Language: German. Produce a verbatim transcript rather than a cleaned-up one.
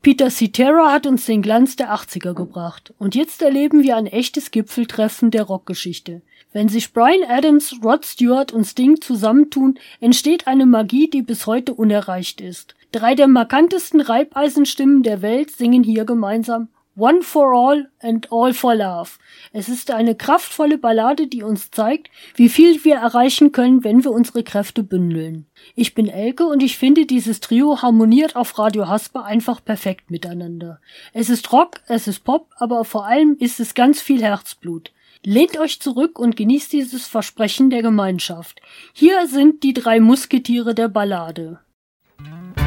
Peter Cetera hat uns den Glanz der achtziger gebracht. Und jetzt erleben wir ein echtes Gipfeltreffen der Rockgeschichte. Wenn sich Bryan Adams, Rod Stewart und Sting zusammentun, entsteht eine Magie, die bis heute unerreicht ist. Drei der markantesten Reibeisenstimmen der Welt singen hier gemeinsam One for All and All for Love. Es ist eine kraftvolle Ballade, die uns zeigt, wie viel wir erreichen können, wenn wir unsere Kräfte bündeln. Ich bin Elke und ich finde, dieses Trio harmoniert auf Radio Hasper einfach perfekt miteinander. Es ist Rock, es ist Pop, aber vor allem ist es ganz viel Herzblut. Lehnt euch zurück und genießt dieses Versprechen der Gemeinschaft. Hier sind die drei Musketiere der Ballade.